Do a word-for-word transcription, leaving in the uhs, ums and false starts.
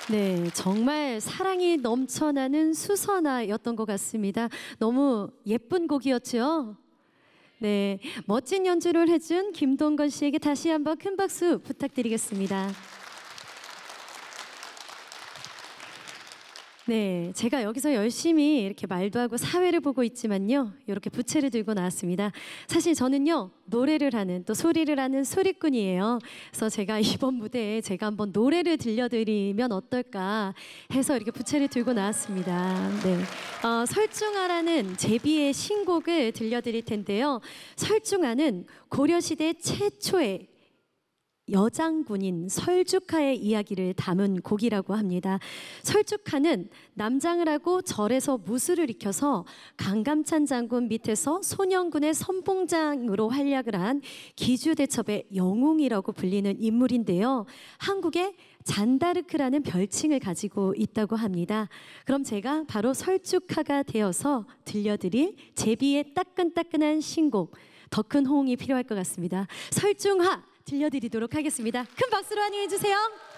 네, 정말 사랑이 넘쳐나는 수선화였던 것 같습니다. 너무 예쁜 곡이었죠? 네, 멋진 연주를 해준 김동건 씨에게 다시 한번 큰 박수 부탁드리겠습니다. 네, 제가 여기서 열심히 이렇게 말도 하고 사회를 보고 있지만요, 이렇게 부채를 들고 나왔습니다. 사실 저는요, 노래를 하는, 또 소리를 하는 소리꾼이에요. 그래서 제가 이번 무대에 제가 한번 노래를 들려드리면 어떨까 해서 이렇게 부채를 들고 나왔습니다. 네, 어, 설중아라는 제비의 신곡을 들려드릴 텐데요. 설중아는 고려시대 최초의 여장군인 설주카의 이야기를 담은 곡이라고 합니다. 설주카는 남장을 하고 절에서 무술을 익혀서 강감찬 장군 밑에서 소년군의 선봉장으로 활약을 한 기주대첩의 영웅이라고 불리는 인물인데요. 한국의 잔다르크라는 별칭을 가지고 있다고 합니다. 그럼 제가 바로 설주카가 되어서 들려드릴 제비의 따끈따끈한 신곡, 더 큰 호응이 필요할 것 같습니다. 설중하 들려드리도록 하겠습니다. 큰 박수로 환영해 주세요.